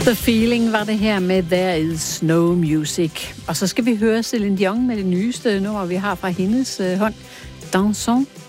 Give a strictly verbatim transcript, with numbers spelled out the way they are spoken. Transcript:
The Feeling var det her med There Is No Music. Og så skal vi høre Celine Dion med det nyeste nummer, vi har fra hendes øh, hånd. Dansons